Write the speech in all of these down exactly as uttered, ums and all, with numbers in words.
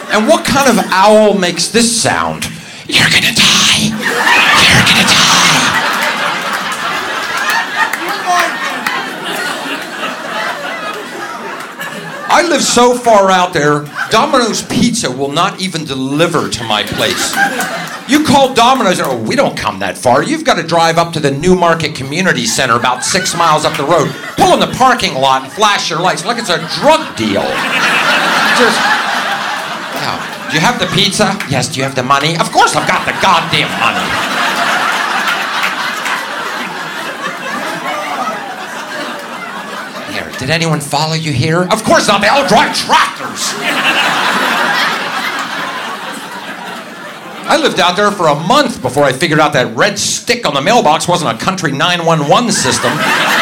And what kind of owl makes this sound? You're gonna die. You're gonna die. I live so far out there, Domino's Pizza will not even deliver to my place. You call Domino's, oh, we don't come that far. You've got to drive up to the Newmarket Community Center about six miles up the road, pull in the parking lot and flash your lights like it's a drug deal. Just, yeah. Do you have the pizza? Yes. Do you have the money? Of course I've got the goddamn money. Here, did anyone follow you here? Of course not. They all drive tractors. I lived out there for a month before I figured out that red stick on the mailbox wasn't a country nine one one system.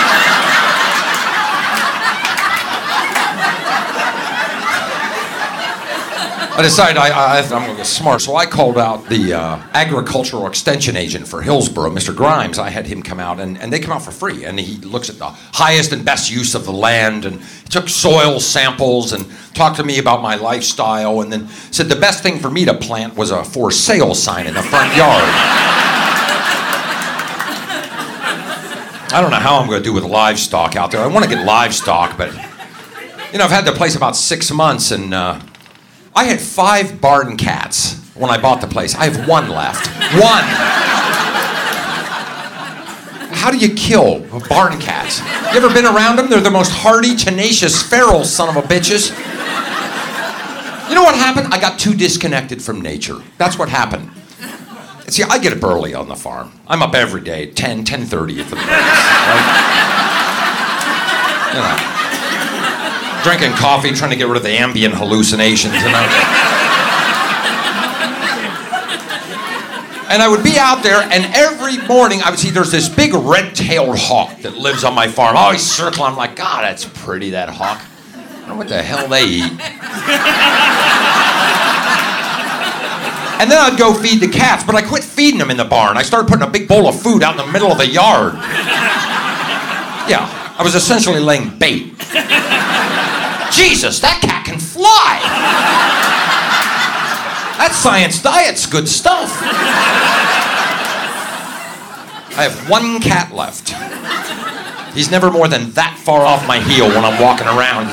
I decided I, I, I'm going to get smart, so I called out the uh, agricultural extension agent for Hillsborough, Mister Grimes. I had him come out, and, and they come out for free. And he looks at the highest and best use of the land, and he took soil samples and talked to me about my lifestyle, and then said the best thing for me to plant was a for sale sign in the front yard. I don't know how I'm going to do with livestock out there. I want to get livestock, but, you know, I've had the place about six months, and... Uh, I had five barn cats when I bought the place. I have one left. One. How do you kill barn cats? You ever been around them? They're the most hardy, tenacious, feral son of a bitches. You know what happened? I got too disconnected from nature. That's what happened. See, I get up early on the farm. I'm up every day, ten, ten thirty at the latest, right? You know. Drinking coffee, trying to get rid of the ambient hallucinations, you know. And I would be out there, and every morning I would see there's this big red-tailed hawk that lives on my farm. Always circling. I'm like, God, that's pretty, that hawk. I don't know what the hell they eat. And then I'd go feed the cats, but I quit feeding them in the barn. I started putting a big bowl of food out in the middle of the yard. Yeah, I was essentially laying bait. Jesus, that cat can fly! That science diet's good stuff. I have one cat left. He's never more than that far off my heel when I'm walking around.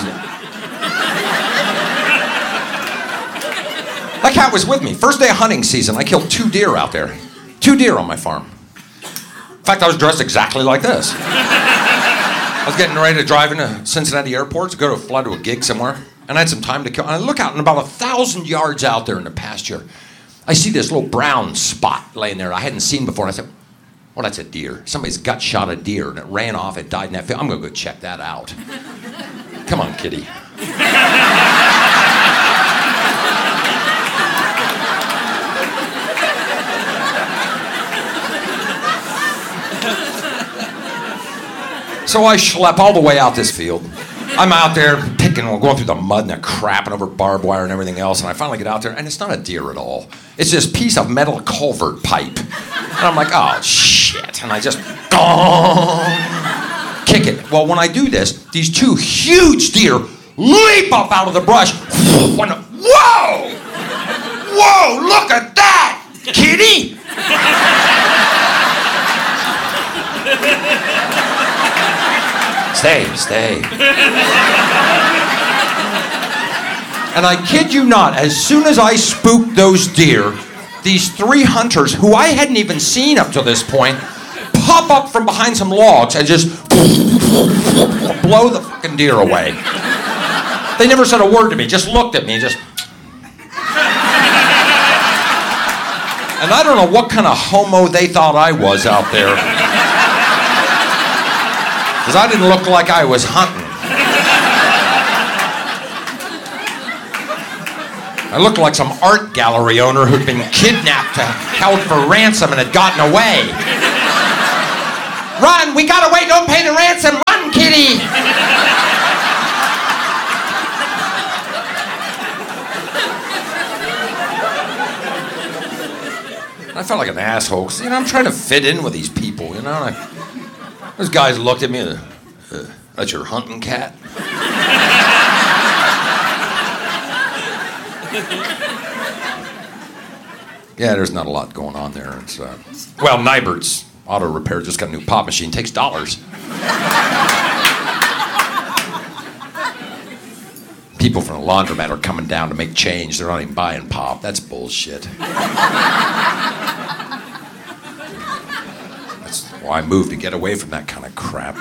That cat was with me. First day of hunting season, I killed two deer out there. Two deer on my farm. In fact, I was dressed exactly like this. I was getting ready to drive into Cincinnati Airport to go to fly to a gig somewhere, and I had some time to kill. And I look out, and about a thousand yards out there in the pasture, I see this little brown spot laying there I hadn't seen before. And I said, well, that's a deer. Somebody's gut shot a deer, and it ran off. It died in that field. I'm going to go check that out. Come on, kitty. So I schlep all the way out this field. I'm out there picking, going through the mud and the crap and over barbed wire and everything else, and I finally get out there, and it's not a deer at all. It's this piece of metal culvert pipe. And I'm like, oh, shit. And I just, gong, kick it. Well, when I do this, these two huge deer leap up out of the brush. Whoa! Whoa, look at that, kitty! Stay, stay. And I kid you not, as soon as I spooked those deer, these three hunters, who I hadn't even seen up to this point, pop up from behind some logs and just blow the fucking deer away. They never said a word to me, just looked at me, just... And I don't know what kind of homo they thought I was out there. Because I didn't look like I was hunting. I looked like some art gallery owner who'd been kidnapped, held for ransom, and had gotten away. Run! We got away! Don't pay the ransom! Run, kitty! I felt like an asshole, because, you know, I'm trying to fit in with these people, you know? I, those guys looked at me, uh, uh, that's your hunting cat? Yeah, there's not a lot going on there. It's, uh, well, Nybert's Auto Repair just got a new pop machine. Takes dollars. People from the laundromat are coming down to make change. They're not even buying pop. That's bullshit. That's why I moved, to get away from that kind of crap.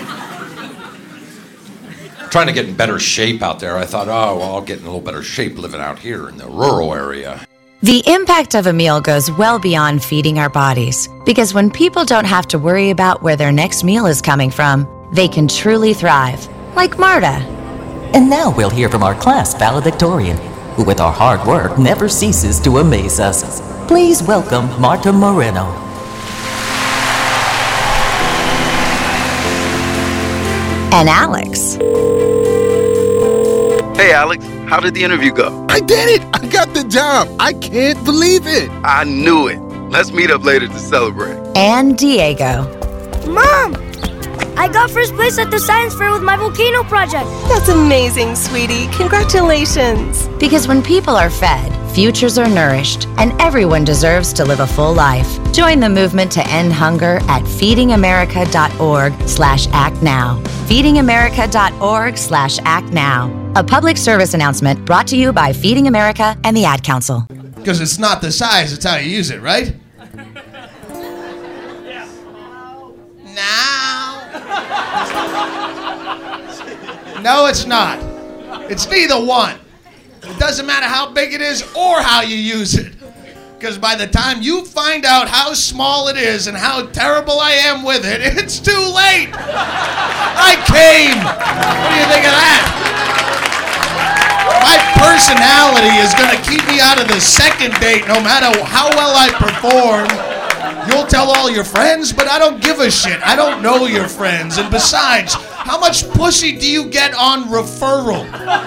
Trying to get in better shape out there. I thought, oh, well, I'll get in a little better shape living out here in the rural area. The impact of a meal goes well beyond feeding our bodies, because when people don't have to worry about where their next meal is coming from, they can truly thrive, like Marta. And now we'll hear from our class valedictorian, who with our hard work never ceases to amaze us. Please welcome Marta Moreno. And Alex. Hey, Alex, how did the interview go? I did it! I got the job! I can't believe it! I knew it. Let's meet up later to celebrate. And Diego. Mom! I got first place at the science fair with my volcano project. That's amazing, sweetie. Congratulations. Because when people are fed, futures are nourished, and everyone deserves to live a full life. Join the movement to end hunger at feedingamerica.org slash act now. feedingamerica.org slash act now. A public service announcement brought to you by Feeding America and the Ad Council. Because it's not the size, it's how you use it, right? Now. No, it's not. It's neither one. It doesn't matter how big it is or how you use it. Because by the time you find out how small it is and how terrible I am with it, it's too late. I came. What do you think of that? My personality is going to keep me out of the second date no matter how well I perform. You'll tell all your friends, but I don't give a shit. I don't know your friends. And besides, how much pussy do you get on referral?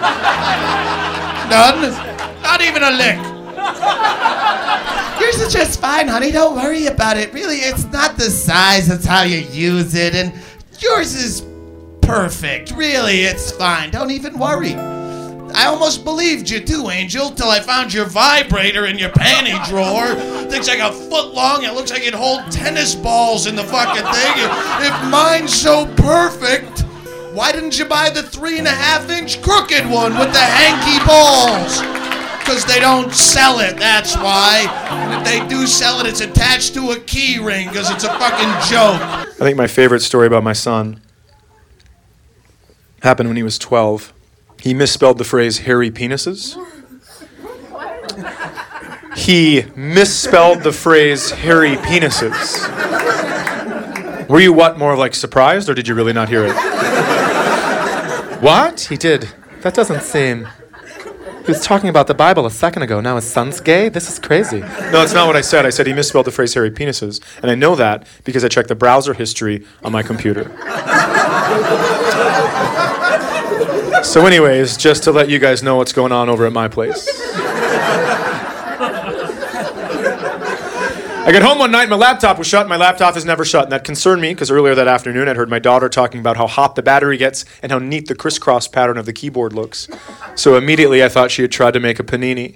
None. Not even a lick. Yours is just fine, honey. Don't worry about it. Really, it's not the size, it's how you use it. And yours is perfect. Really, it's fine. Don't even worry. I almost believed you too, Angel, till I found your vibrator in your panty drawer. Thing's like a foot long. It looks like it'd hold tennis balls in the fucking thing. If mine's so perfect, why didn't you buy the three and a half inch crooked one with the hanky balls? Because they don't sell it, that's why. And if they do sell it, it's attached to a key ring because it's a fucking joke. I think my favorite story about my son happened when he was twelve. He misspelled the phrase hairy penises. He misspelled the phrase hairy penises. Were you what, more like surprised, or did you really not hear it? What? He did. That doesn't seem... He was talking about the Bible a second ago. Now his son's gay? This is crazy. No, it's not what I said. I said he misspelled the phrase hairy penises. And I know that because I checked the browser history on my computer. So anyways, just to let you guys know what's going on over at my place. I got home one night and my laptop was shut, and my laptop is never shut. And that concerned me because earlier that afternoon I'd heard my daughter talking about how hot the battery gets and how neat the crisscross pattern of the keyboard looks. So immediately I thought she had tried to make a panini.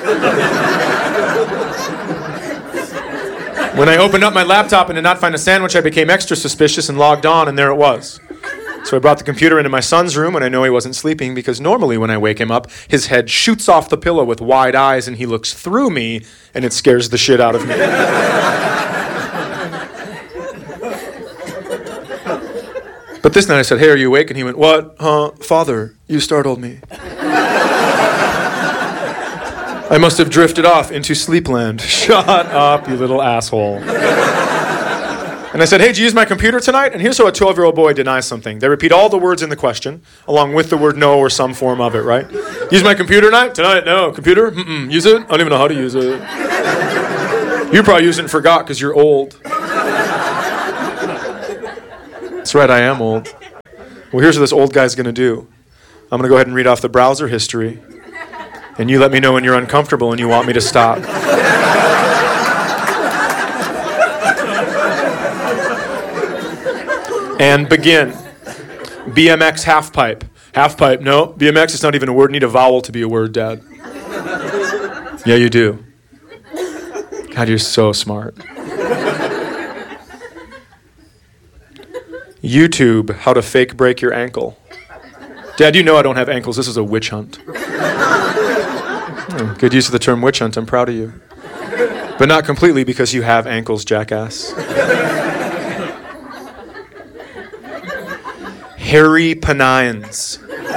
When I opened up my laptop and did not find a sandwich, I became extra suspicious and logged on, and there it was. So I brought the computer into my son's room, and I know he wasn't sleeping because normally when I wake him up, his head shoots off the pillow with wide eyes and he looks through me, and it scares the shit out of me. But this night I said, "Hey, are you awake?" And he went, "What? Huh? Father, you startled me." I must have drifted off into sleepland. Shut up, you little asshole. And I said, "Hey, did you use my computer tonight?" And here's how a twelve-year-old boy denies something. They repeat all the words in the question, along with the word no or some form of it, right? "Use my computer tonight?" "Tonight, no." "Computer? Mm-mm. Use it?" "I don't even know how to use it." "You probably used it and forgot because you're old." That's right, I am old. Well, here's what this old guy's going to do. I'm going to go ahead and read off the browser history, and you let me know when you're uncomfortable and you want me to stop. And begin. B M X half pipe. Half pipe, no. B M X is not even a word. Need a vowel to be a word, Dad. Yeah, you do. God, you're so smart. YouTube, how to fake break your ankle. Dad, you know I don't have ankles. This is a witch hunt. Oh, good use of the term witch hunt. I'm proud of you. But not completely because you have ankles, jackass. Hairy Pennines.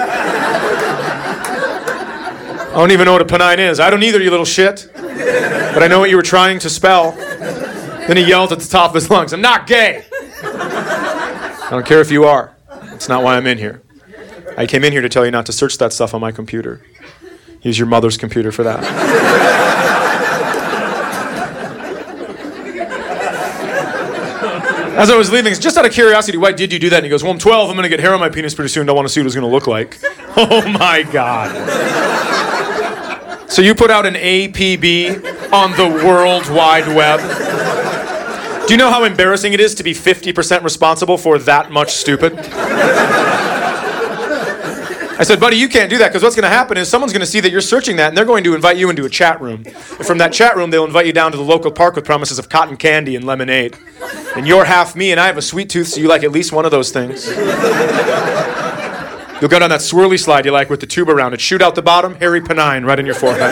I don't even know what a penine is. I don't either, you little shit. But I know what you were trying to spell. Then he yelled at the top of his lungs, I'm not gay. I don't care if you are. That's not why I'm in here. I came in here to tell you not to search that stuff on my computer. Use your mother's computer for that. As I was leaving, just out of curiosity, why did you do that? And he goes, well, I'm twelve, I'm going to get hair on my penis pretty soon, don't want to see what it's going to look like. Oh my God. So you put out an A P B on the World Wide Web? Do you know how embarrassing it is to be fifty percent responsible for that much stupid? I said, buddy, you can't do that, because what's going to happen is someone's going to see that you're searching that, and they're going to invite you into a chat room. And from that chat room, they'll invite you down to the local park with promises of cotton candy and lemonade. And you're half me, and I have a sweet tooth, so you like at least one of those things. You'll go down that swirly slide you like with the tube around it, shoot out the bottom, hairy penine right in your forehead.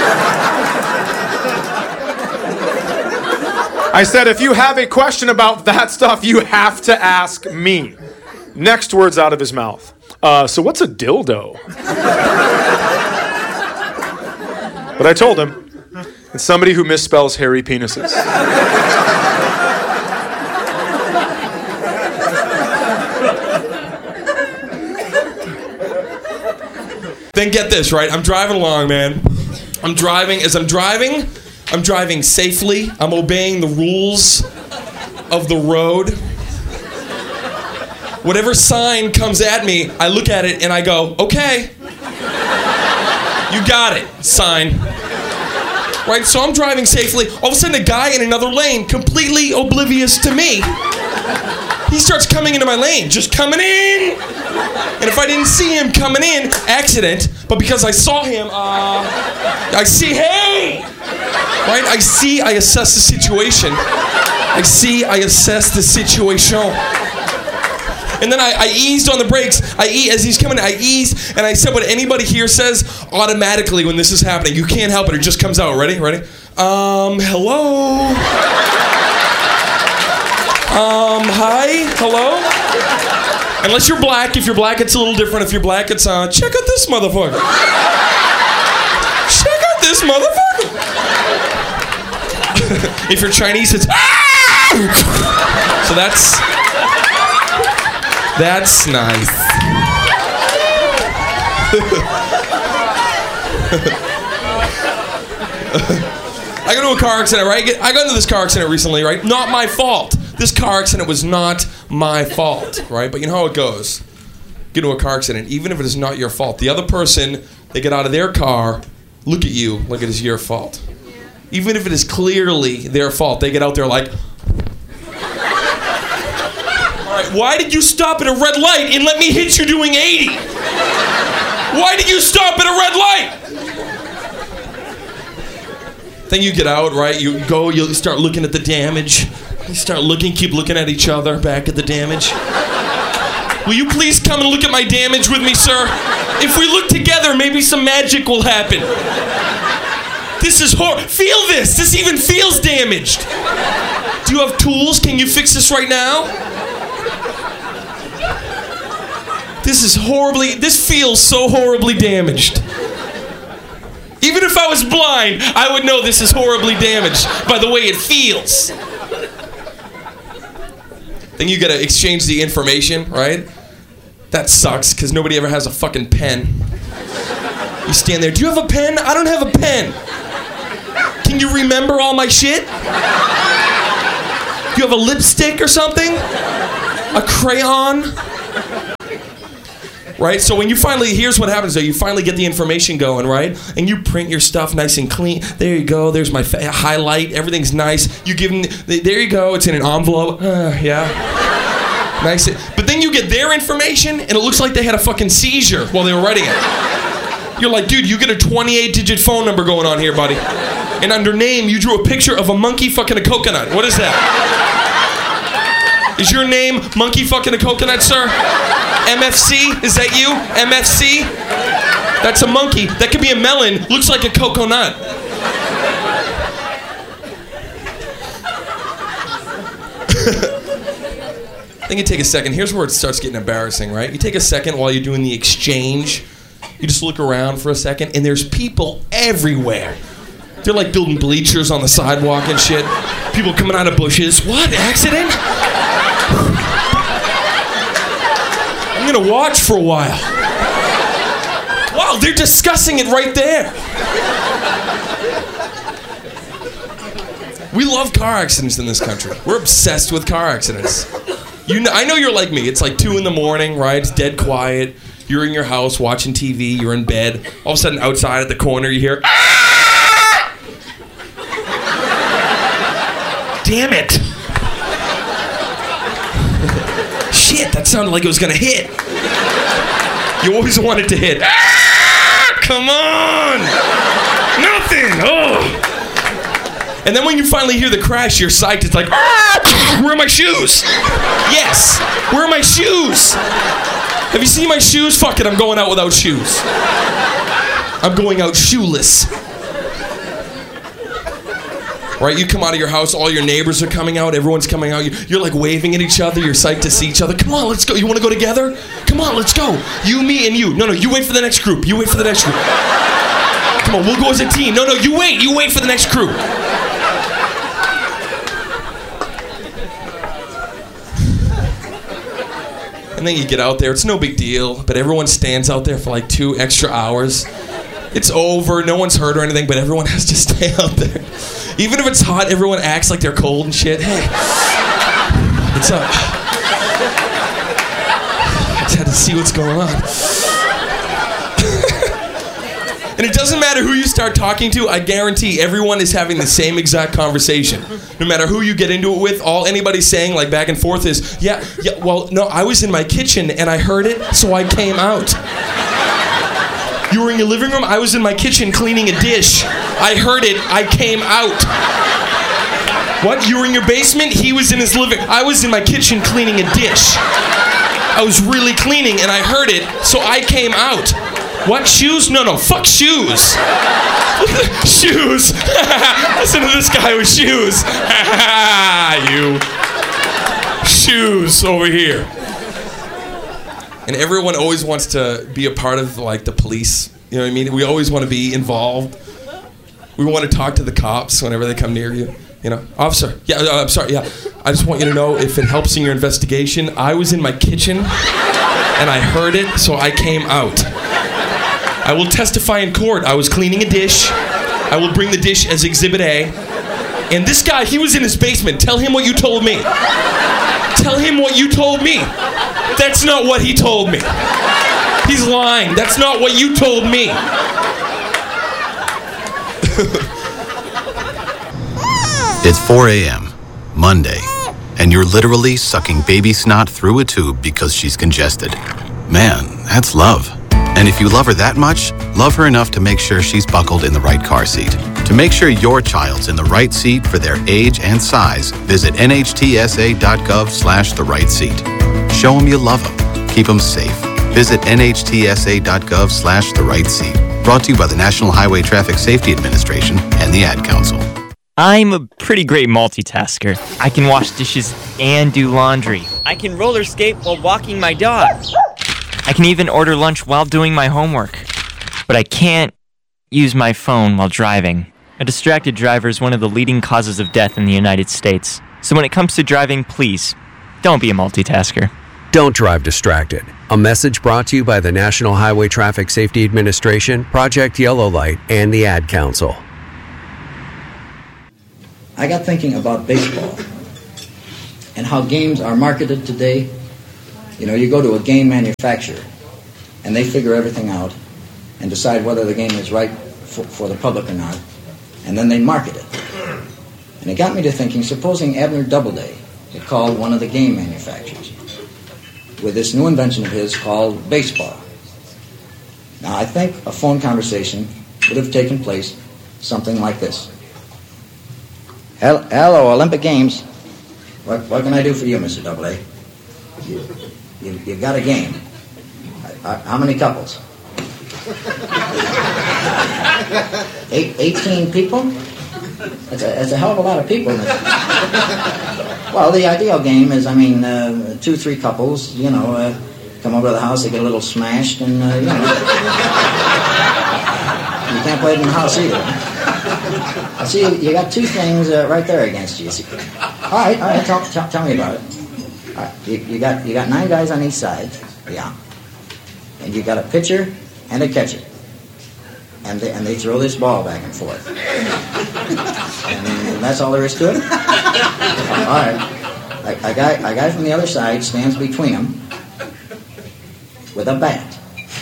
I said, if you have a question about that stuff, you have to ask me. Next words out of his mouth. Uh, so what's a dildo? But I told him, it's somebody who misspells hairy penises. Then get this, right? I'm driving along, man. I'm driving. As I'm driving, I'm driving safely. I'm obeying the rules of the road. Whatever sign comes at me, I look at it and I go, okay. You got it, sign. Right, so I'm driving safely. All of a sudden, a guy in another lane, completely oblivious to me, he starts coming into my lane, just coming in. And if I didn't see him coming in, accident, but because I saw him, uh, I see, hey! Right, I see, I assess the situation. I see, I assess the situation. And then I, I eased on the brakes. I e- as he's coming, I eased, and I said what anybody here says automatically when this is happening. You can't help it. It just comes out. Ready? Ready? Um, hello? Um, hi? Hello? Unless you're black. If you're black, it's a little different. If you're black, it's, uh, check out this motherfucker. Check out this motherfucker. If you're Chinese, it's, ah! So that's... That's nice. I got into a car accident, right? I got into this car accident recently, right? Not my fault. This car accident was not my fault, right? But you know how it goes. Get into a car accident, even if it is not your fault. The other person, they get out of their car, look at you like it is your fault. Even if it is clearly their fault, they get out there like, why did you stop at a red light and let me hit you doing eighty? Why did you stop at a red light? Then you get out, right? You go, you start looking at the damage. You start looking, keep looking at each other, back at the damage. Will you please come and look at my damage with me, sir? If we look together, maybe some magic will happen. This is horrible. Feel this. This even feels damaged. Do you have tools? Can you fix this right now? This is horribly, this feels so horribly damaged. Even if I was blind, I would know this is horribly damaged by the way it feels. Then you gotta exchange the information, right? That sucks, because nobody ever has a fucking pen. You stand there, do you have a pen? I don't have a pen. Can you remember all my shit? Do you have a lipstick or something? A crayon? Right? So when you finally, here's what happens though, you finally get the information going, right? And you print your stuff nice and clean. There you go, there's my fa- highlight, everything's nice. You give them, there you go, it's in an envelope. Uh, yeah. Nice. But then you get their information and it looks like they had a fucking seizure while they were writing it. You're like, dude, you get a twenty-eight digit phone number going on here, buddy. And under name, you drew a picture of a monkey fucking a coconut. What is that? Is your name Monkey Fucking a Coconut, sir? M F C? Is that you? M F C? That's a monkey. That could be a melon. Looks like a coconut. Then you take a second. Here's where it starts getting embarrassing, right? You take a second while you're doing the exchange. You just look around for a second, and there's people everywhere. They're like building bleachers on the sidewalk and shit. People coming out of bushes. What? Accident? I'm gonna watch for a while. Wow, they're discussing it right there. We love car accidents in this country. We're obsessed with car accidents. You know, I know you're like me. It's like two in the morning, right? It's dead quiet. You're in your house watching T V. You're in bed. All of a sudden, outside at the corner, you hear, "Ah!" Damn it. Shit, that sounded like it was gonna hit. You always want it to hit. Ah! Come on! Nothing! Oh! And then when you finally hear the crash, you're psyched. It's like, ah! Where are my shoes? Yes! Where are my shoes? Have you seen my shoes? Fuck it, I'm going out without shoes. I'm going out shoeless. Right, you come out of your house, all your neighbors are coming out, everyone's coming out, you're like waving at each other, you're psyched to see each other. Come on, let's go. You want to go together? Come on, let's go. You, me, and you. No, no, you wait for the next group. You wait for the next group. Come on, we'll go as a team. No, no, you wait. You wait for the next group. And then you get out there, it's no big deal, but everyone stands out there for like two extra hours. It's over, no one's hurt or anything, but everyone has to stay out there. Even if it's hot, everyone acts like they're cold and shit. Hey, what's up? I just had to see what's going on. And it doesn't matter who you start talking to, I guarantee everyone is having the same exact conversation. No matter who you get into it with, all anybody's saying like back and forth is, yeah, yeah, well, no, I was in my kitchen and I heard it, so I came out. You were in your living room, I was in my kitchen cleaning a dish. I heard it, I came out. What, you were in your basement? He was in his living, I was in my kitchen cleaning a dish. I was really cleaning and I heard it, so I came out. What, shoes? No, no, fuck shoes. Shoes. Listen to this guy with shoes. You. Shoes over here. And everyone always wants to be a part of, like, the police. You know what I mean? We always want to be involved. We want to talk to the cops whenever they come near you. You know, officer, yeah, uh, I'm sorry, yeah. I just want you to know if it helps in your investigation, I was in my kitchen and I heard it, so I came out. I will testify in court. I was cleaning a dish. I will bring the dish as Exhibit A. And this guy, he was in his basement. Tell him what you told me. Tell him what you told me. That's not what he told me. He's lying. That's not what you told me. It's four a.m., Monday, and you're literally sucking baby snot through a tube because she's congested. Man, that's love. And if you love her that much, love her enough to make sure she's buckled in the right car seat. To make sure your child's in the right seat for their age and size, visit nhtsa.gov slash the right seat. Show them you love them. Keep them safe. Visit nhtsa.gov slash the right seat. Brought to you by the National Highway Traffic Safety Administration and the Ad Council. I'm a pretty great multitasker. I can wash dishes and do laundry. I can roller skate while walking my dog. I can even order lunch while doing my homework. But I can't use my phone while driving. A distracted driver is one of the leading causes of death in the United States. So when it comes to driving, please, don't be a multitasker. Don't drive distracted. A message brought to you by the National Highway Traffic Safety Administration, Project Yellow Light, and the Ad Council. I got thinking about baseball and how games are marketed today. You know, you go to a game manufacturer and they figure everything out and decide whether the game is right for, for the public or not, and then they market it. And it got me to thinking, supposing Abner Doubleday had called one of the game manufacturers with this new invention of his called baseball. Now, I think a phone conversation would have taken place something like this. Hel- Hello, Olympic Games. What, what can I do for you, Mister Double A? You, you, you've got a game. Uh, how many couples? Eight, eighteen people? That's a, that's a hell of a lot of people. Well, the ideal game is, I mean, uh, two, three couples, you know, uh, come over to the house, they get a little smashed, and, uh, you know. You can't play it in the house either. I see you, you got two things uh, right there against you. See? All right, all right, tell, tell, tell me about it. All right, you, you got you got nine guys on each side, yeah, and you got a pitcher and a catcher, and they, and they throw this ball back and forth, and that's all there is to it. All right, a, a guy a guy from the other side stands between them with a bat.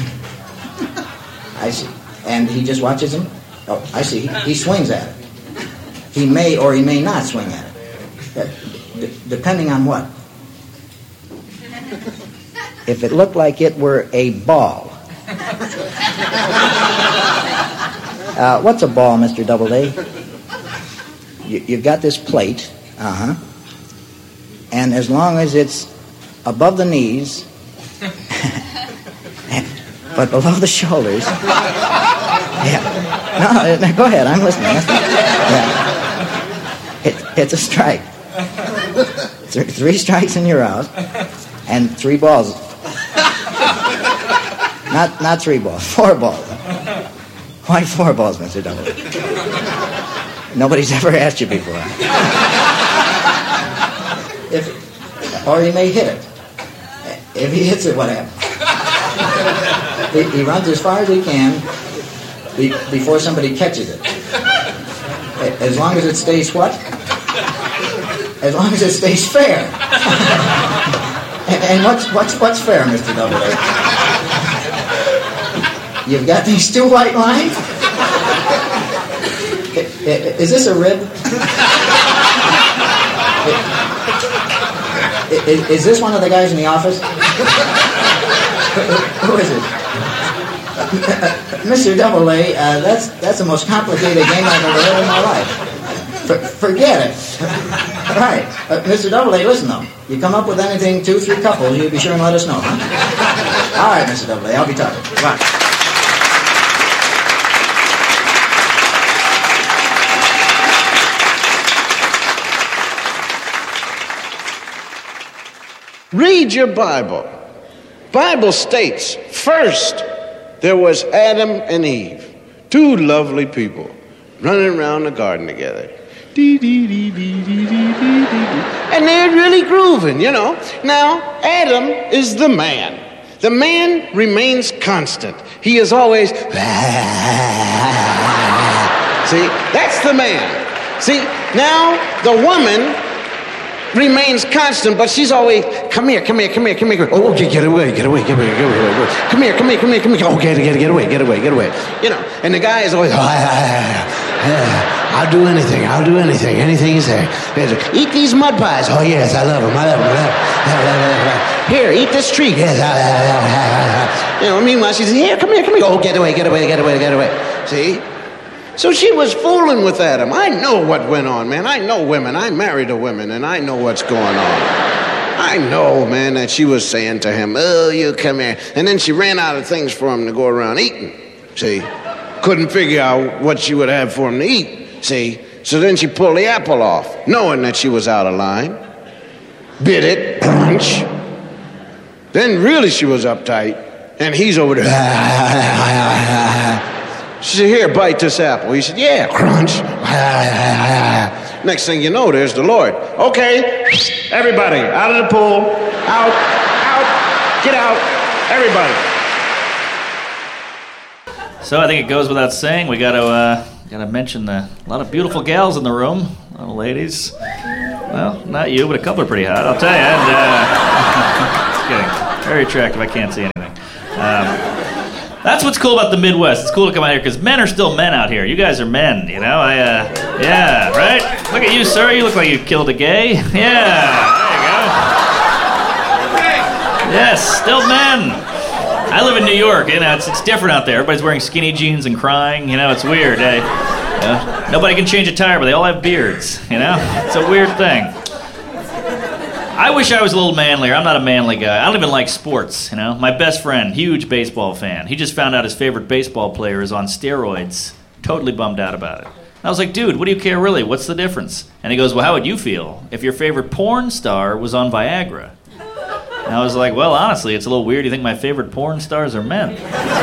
I see, and he just watches them. Oh, I see. He, he swings at it. He may or he may not swing at it. That, d- depending on what. If it looked like it were a ball. Uh, what's a ball, Mister Doubleday? You, you've got this plate. Uh-huh. And as long as it's above the knees, but below the shoulders. Yeah. No, no, go ahead. I'm listening. Yeah. It, it's a strike. Th- three strikes and you're out, and three balls. Not not three balls. Four balls. Why four balls, Mister Double? Nobody's ever asked you before. If, or he may hit it. If he hits it, what happens? He, he runs as far as he can be, before somebody catches it. As long as it stays what? As long as it stays fair. and, and what's what's what's fair, Mister Double A? You've got these two white lines. Is this a rib? Is, is this one of the guys in the office? Who is it? Mister Double A, uh, that's that's the most complicated game I've ever heard in my life. For, forget it. Right. Uh, Mister Double A, listen though. You come up with anything, two, three couples, you be sure and let us know, huh? All right, Mister Double A, I'll be talking. Bye. Read your Bible. Bible states, first, there was Adam and Eve, two lovely people, running around the garden together. Dee, dee, dee, dee, dee, dee, dee, dee. And they're really grooving, you know. Now, Adam is the man. The man remains constant. He is always, see, that's the man. See, now the woman remains constant, but she's always, come here, come here, come here, come here. Oh, okay, get away, get away, get away, get away, get away. Come here, come here, come here, come here. Oh, get, get, get away, get away, get away. You know, and the guy is always, oh, I'll do anything, I'll do anything, anything you say. Eat these mud pies. Oh, yes, I love them, I love them, I love them. Here, eat this treat. Yes, I love them. You know, meanwhile, she says, here, come here, come here. Oh, get away, get away, get away, get away. See? So she was fooling with Adam. I know what went on, man. I know women. I married a woman, and I know what's going on. I know, man, that she was saying to him, oh, you come here. And then she ran out of things for him to go around eating. See? Couldn't figure out what she would have for him to eat. See? So then she pulled the apple off, knowing that she was out of line. Bit it, crunch. Then really she was uptight, and he's over there. She said, here, bite this apple. He said, yeah, crunch. Next thing you know, there's the Lord. Okay, everybody, out of the pool. Out, out, get out, everybody. So I think it goes without saying, we got to uh, got to mention the, a lot of beautiful gals in the room, a lot of ladies. Well, not you, but a couple are pretty hot, I'll tell you. And, uh, just kidding. Very attractive, I can't see anything. Um, That's what's cool about the Midwest. It's cool to come out here because men are still men out here. You guys are men, you know? I, uh, yeah, right? Look at you, sir. You look like you killed a gay. Yeah, there you go. Yes, still men. I live in New York, you know, it's, it's different out there. Everybody's wearing skinny jeans and crying, you know, it's weird. Eh? You know, nobody can change a tire, but they all have beards, you know? It's a weird thing. I wish I was a little manlier. I'm not a manly guy. I don't even like sports, you know? My best friend, huge baseball fan. He just found out his favorite baseball player is on steroids. Totally bummed out about it. I was like, dude, what do you care really? What's the difference? And he goes, well, how would you feel if your favorite porn star was on Viagra? And I was like, well, honestly, it's a little weird. You think my favorite porn stars are men?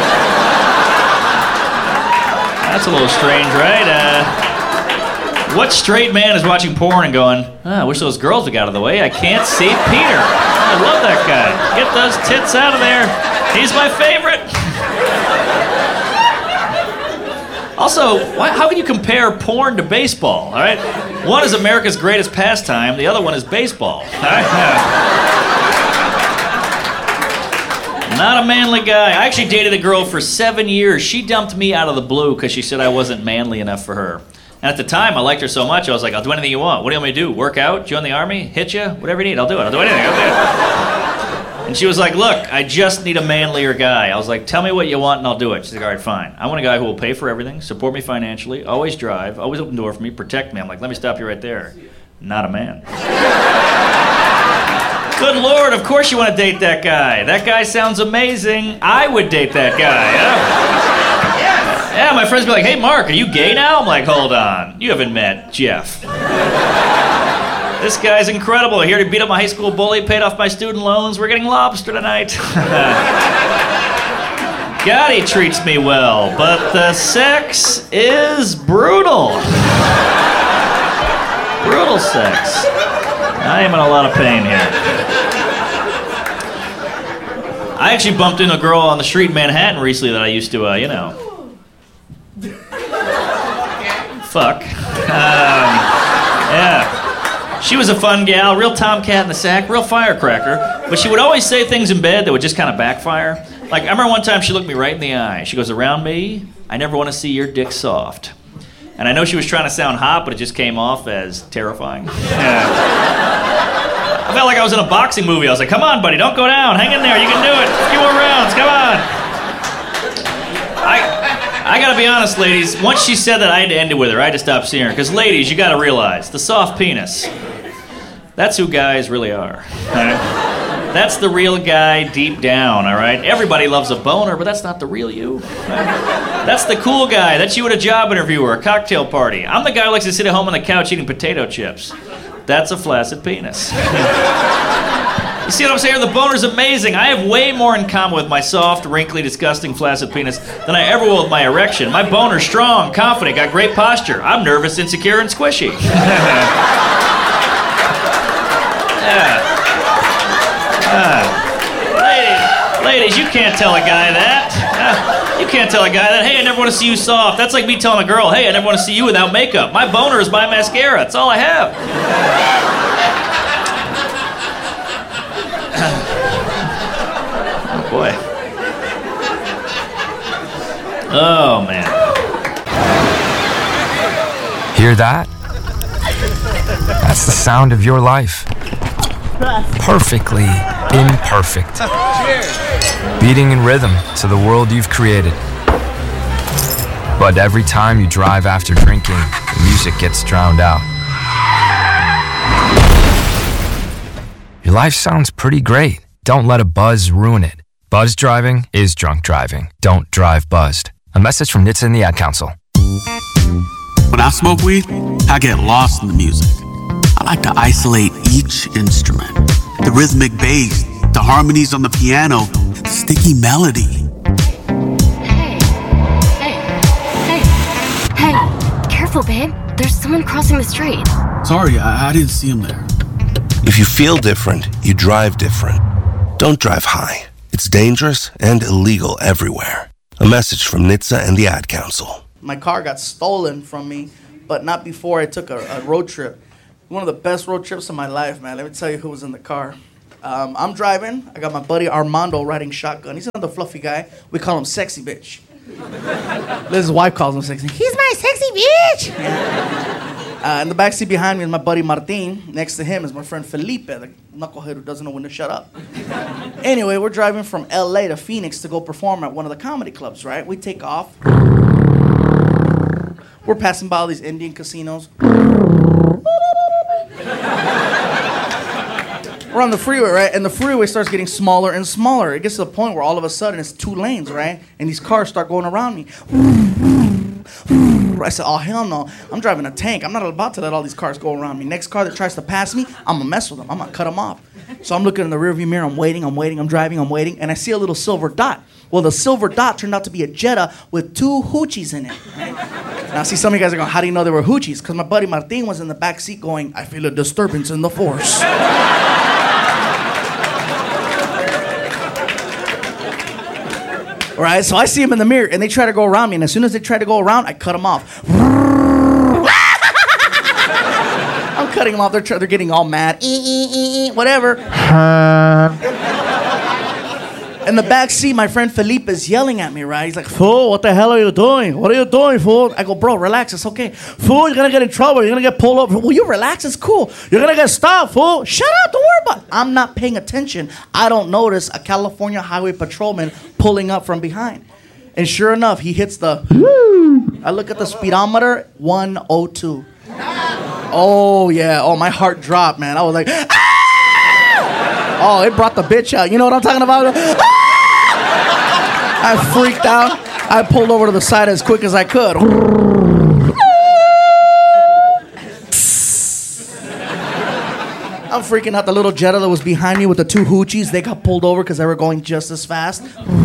That's a little strange, right? Uh... What straight man is watching porn and going, oh, I wish those girls would get out of the way. I can't see Peter. I love that guy. Get those tits out of there. He's my favorite. Also, why, how can you compare porn to baseball? All right, one is America's greatest pastime. The other one is baseball. All right? Not a manly guy. I actually dated a girl for seven years. She dumped me out of the blue because she said I wasn't manly enough for her. And at the time, I liked her so much, I was like, I'll do anything you want. What do you want me to do? Work out? Join the army? Hit you? Whatever you need, I'll do it. I'll do anything. I'll do it. And she was like, look, I just need a manlier guy. I was like, tell me what you want and I'll do it. She's like, all right, fine. I want a guy who will pay for everything, support me financially, always drive, always open the door for me, protect me. I'm like, let me stop you right there. Not a man. Good Lord, of course you want to date that guy. That guy sounds amazing. I would date that guy. Yeah? Yeah, my friends be like, hey, Mark, are you gay now? I'm like, hold on. You haven't met Jeff. This guy's incredible. Here to beat up my high school bully, paid off my student loans. We're getting lobster tonight. God, he treats me well, but the sex is brutal. Brutal sex. I am in a lot of pain here. I actually bumped into a girl on the street in Manhattan recently that I used to, uh, you know... Fuck. Um, yeah. She was a fun gal, real tomcat in the sack, real firecracker, but she would always say things in bed that would just kind of backfire. Like, I remember one time she looked me right in the eye. She goes, around me, I never want to see your dick soft. And I know she was trying to sound hot, but it just came off as terrifying. Yeah. I felt like I was in a boxing movie. I was like, come on, buddy, don't go down. Hang in there, you can do it. A few more rounds, come on. I... I gotta be honest, ladies, once she said that, I had to end it with her. I had to stop seeing her. Because, ladies, you gotta realize, the soft penis, that's who guys really are. All right? That's the real guy deep down, all right? Everybody loves a boner, but that's not the real you. Right? That's the cool guy. That's you at a job interview or a cocktail party. I'm the guy who likes to sit at home on the couch eating potato chips. That's a flaccid penis. You see what I'm saying? The boner's amazing. I have way more in common with my soft, wrinkly, disgusting, flaccid penis than I ever will with my erection. My boner's strong, confident, got great posture. I'm nervous, insecure, and squishy. Yeah. Uh, ladies, ladies, you can't tell a guy that. Uh, you can't tell a guy that, hey, I never want to see you soft. That's like me telling a girl, hey, I never want to see you without makeup. My boner is my mascara. That's all I have. Oh, boy. Oh, man. Hear that? That's the sound of your life. Perfectly imperfect. Beating in rhythm to the world you've created. But every time you drive after drinking, the music gets drowned out. Your life sounds pretty great. Don't let a buzz ruin it. Buzz driving is drunk driving. Don't drive buzzed. A message from N H T S A and the Ad Council. When I smoke weed, I get lost in the music. I like to isolate each instrument. The rhythmic bass, the harmonies on the piano, the sticky melody. Hey, hey, hey, hey, careful, babe. There's someone crossing the street. Sorry, I, I didn't see him there. If you feel different, you drive different. Don't drive high. It's dangerous and illegal everywhere. A message from N H T S A and the Ad Council. My car got stolen from me, but not before I took a, a road trip. One of the best road trips of my life, man. Let me tell you who was in the car. Um, I'm driving. I got my buddy Armando riding shotgun. He's another fluffy guy. We call him Sexy Bitch. His wife calls him Sexy. He's my sexy bitch. Yeah. Uh, in the backseat behind me is my buddy Martin. Next to him is my friend Felipe, the knucklehead who doesn't know when to shut up. Anyway, we're driving from L A to Phoenix to go perform at one of the comedy clubs, right? We take off. We're passing by all these Indian casinos. We're on the freeway, right? And the freeway starts getting smaller and smaller. It gets to the point where all of a sudden it's two lanes, right? And these cars start going around me. I said, oh, hell no. I'm driving a tank. I'm not about to let all these cars go around me. Next car that tries to pass me, I'm going to mess with them. I'm going to cut them off. So I'm looking in the rearview mirror. I'm waiting, I'm waiting, I'm driving, I'm waiting. And I see a little silver dot. Well, the silver dot turned out to be a Jetta with two hoochies in it. Right? Now, see, some of you guys are going, how do you know they were hoochies? Because my buddy Martin was in the back seat going, I feel a disturbance in the force. Right, so I see him in the mirror, and they try to go around me, and as soon as they try to go around, I cut them off. I'm cutting them off. They're, they're getting all mad. E- e- e- e- whatever. In the back seat, my friend Felipe is yelling at me, right? He's like, fool, what the hell are you doing? What are you doing, fool? I go, bro, relax. It's okay. Fool, you're going to get in trouble. You're going to get pulled over. Will you relax? It's cool. You're going to get stopped, fool. Shut up. Don't worry about it. I'm not paying attention. I don't notice a California highway patrolman pulling up from behind. And sure enough, he hits the, I look at the speedometer, one oh two. Oh, yeah. Oh, my heart dropped, man. I was like, ah! Oh, it brought the bitch out. You know what I'm talking about? I freaked out. I pulled over to the side as quick as I could. I'm freaking out. The little Jetta that was behind me with the two hoochies, they got pulled over because they were going just as fast.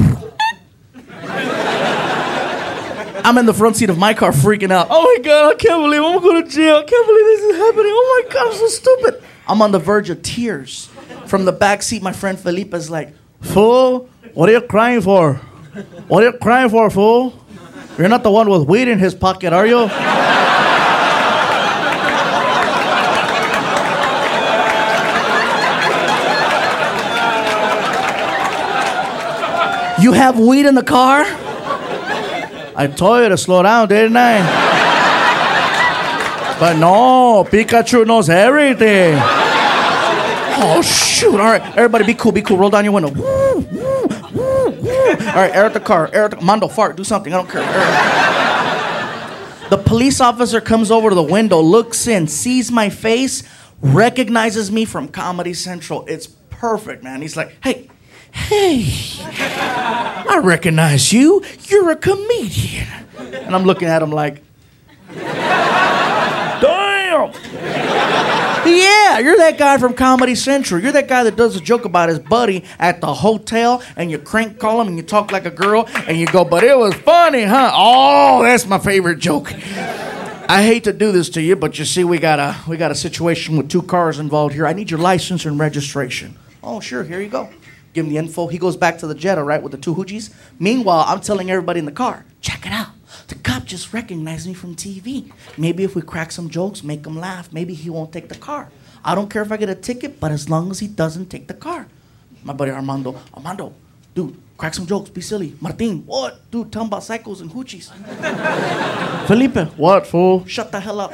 I'm in the front seat of my car freaking out. Oh my God, I can't believe I'm going to jail. I can't believe this is happening. Oh my God, I'm so stupid. I'm on the verge of tears. From the back seat, my friend Felipe is like, fool, what are you crying for? What are you crying for, fool? You're not the one with weed in his pocket, are you? You have weed in the car? I told you to slow down, didn't I? But no, Pikachu knows everything. Oh, shoot. All right, everybody be cool, be cool. Roll down your window. Woo, woo, woo, woo. All right, air at the car. Air at the... Mondo, fart. Do something. I don't care. The police officer comes over to the window, looks in, sees my face, recognizes me from Comedy Central. It's perfect, man. He's like, hey, hey, I recognize you. You're a comedian. And I'm looking at him like, damn. Yeah, you're that guy from Comedy Central. You're that guy that does a joke about his buddy at the hotel, and you crank call him, and you talk like a girl, and you go, but it was funny, huh? Oh, that's my favorite joke. I hate to do this to you, but you see, we got a we got a situation with two cars involved here. I need your license and registration. Oh, sure, here you go. Give him the info. He goes back to the Jetta, right, with the two hoochies. Meanwhile, I'm telling everybody in the car, check it out. The cop just recognized me from T V. Maybe if we crack some jokes, make him laugh, maybe he won't take the car. I don't care if I get a ticket, but as long as he doesn't take the car. My buddy Armando, Armando, dude, crack some jokes, be silly. Martin, what? Dude, tell him about cycles and hoochies. Felipe, what, fool? Shut the hell up.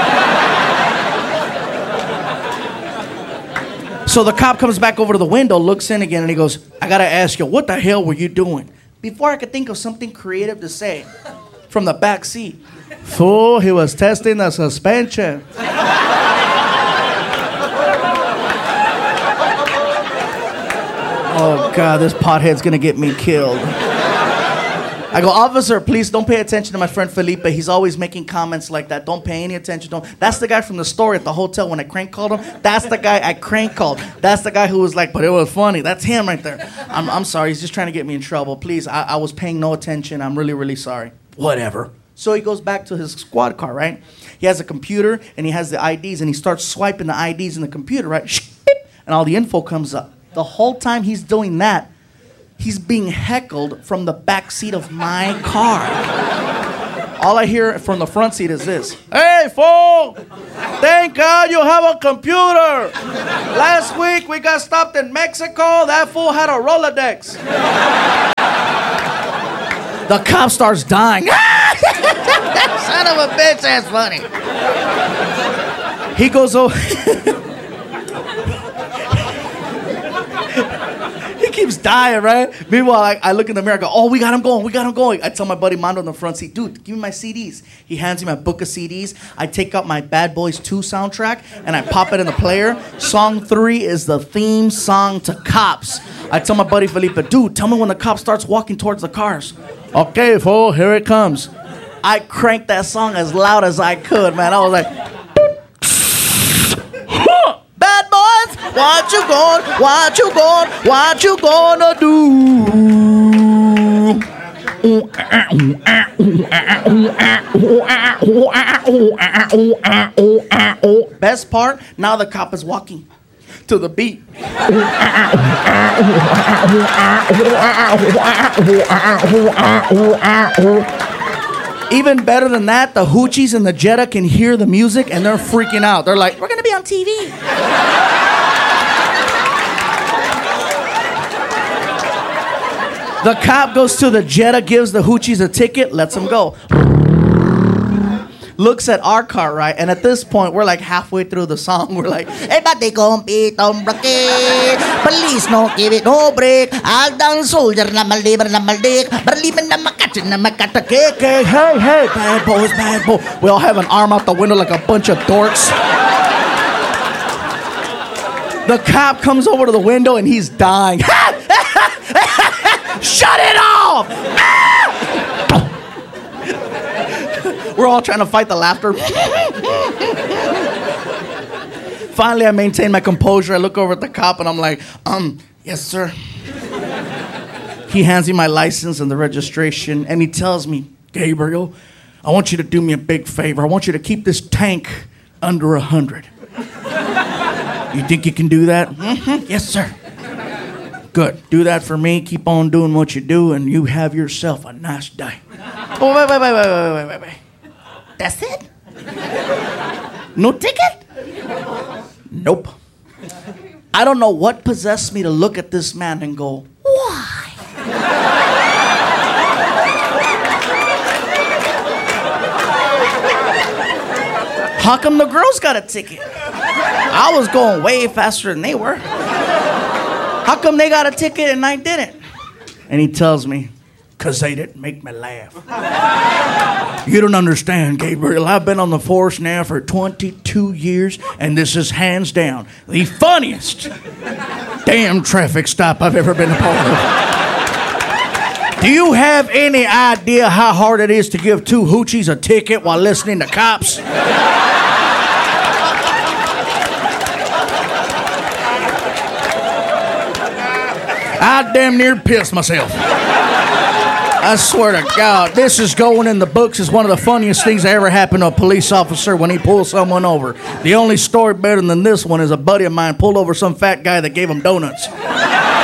So the cop comes back over to the window, looks in again, and he goes, I gotta ask you, what the hell were you doing? Before I could think of something creative to say, from the back seat, fool, he was testing the suspension. Oh, God, this pothead's gonna get me killed. I go, officer, please don't pay attention to my friend Felipe. He's always making comments like that. Don't pay any attention to him. That's the guy from the story at the hotel when I crank called him. That's the guy I crank called. That's the guy who was like, but it was funny. That's him right there. I'm, I'm sorry. He's just trying to get me in trouble. Please, I, I was paying no attention. I'm really, really sorry. Whatever. So he goes back to his squad car, right? He has a computer, and he has the I Ds, and he starts swiping the I Ds in the computer, right? And all the info comes up. The whole time he's doing that, he's being heckled from the back seat of my car. All I hear from the front seat is this. Hey, fool! Thank God you have a computer. Last week we got stopped in Mexico. That fool had a Rolodex. The cop starts dying. Son of a bitch. it's as funny. He goes over. He keeps dying, right? Meanwhile, I, I look in the mirror, I go, oh, we got him going, we got him going. I tell my buddy Mondo in the front seat, dude, give me my C Ds. He hands me my book of C Ds. I take out my Bad Boys two soundtrack, and I pop it in the player. Song three is the theme song to Cops. I tell my buddy Felipe, dude, tell me when the cop starts walking towards the cars. Okay, fool, here it comes. I cranked that song as loud as I could, man. I was like, bad boys, what you going, what you going, what you gonna do? Best part, now the cop is walking to the beat. Even better than that, the hoochies and the Jetta can hear the music and they're freaking out. They're like, we're gonna be on T V. The cop goes to the Jetta, gives the hoochies a ticket, lets them go. Looks at our car, right? And at this point, we're like halfway through the song. We're like, everybody compete on bracket. Police no give it no break. All down soldier na maliban na maldik. Barliban na makachin na makatake. Hey, hey, bad boys, bad boys. We all have an arm out the window like a bunch of dorks. The cop comes over to the window and he's dying. Shut it off! We're all trying to fight the laughter. Finally, I maintain my composure. I look over at the cop and I'm like, um, yes, sir. He hands me my license and the registration and he tells me, Gabriel, I want you to do me a big favor. I want you to keep this tank under a hundred. You think you can do that? Mm-hmm. Yes, sir. Good. Do that for me. Keep on doing what you do and you have yourself a nice day. Oh, wait, wait, wait, wait, wait, wait, wait, wait. That's it? No ticket? Nope. I don't know what possessed me to look at this man and go, why? How come the girls got a ticket? I was going way faster than they were. How come they got a ticket and I didn't? And he tells me, because they didn't make me laugh. You don't understand, Gabriel. I've been on the force now for twenty-two years, and this is hands down the funniest damn traffic stop I've ever been a part of. Do you have any idea how hard it is to give two hoochies a ticket while listening to Cops? I damn near pissed myself. I swear to God, this is going in the books as one of the funniest things that ever happened to a police officer when he pulls someone over. The only story better than this one is a buddy of mine pulled over some fat guy that gave him donuts.